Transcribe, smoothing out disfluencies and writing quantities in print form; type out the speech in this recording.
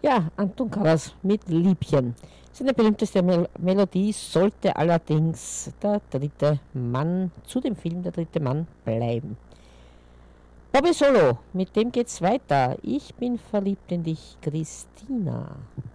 Ja, Anton Karas mit Liebchen. Seine berühmteste Melodie sollte allerdings der dritte Mann zu dem Film Der dritte Mann bleiben. Bobby Solo, mit dem geht's weiter. Ich bin verliebt in dich, Christina.